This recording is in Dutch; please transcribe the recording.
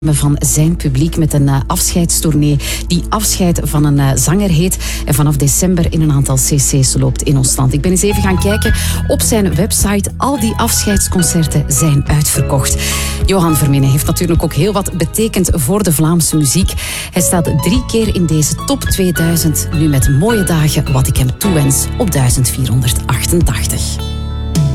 van zijn publiek met een afscheidstournee die Afscheid van een zanger heet en vanaf december in een aantal cc's loopt in ons land. Ik ben eens even gaan kijken op zijn website. Al die afscheidsconcerten zijn uitverkocht. Johan Verminen heeft natuurlijk ook heel wat betekend voor de Vlaamse muziek. Hij staat 3 keer in deze top 2000, nu met mooie dagen wat ik hem toewens op 1488.